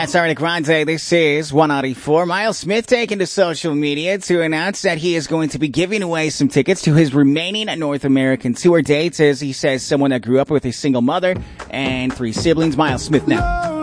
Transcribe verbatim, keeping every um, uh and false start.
That's Ariana Grande. This is one ninety-four. Miles Smith taking to social media to announce that he is going to be giving away some tickets to his remaining North American tour dates, as he says someone that grew up with a single mother and three siblings. Miles Smith now.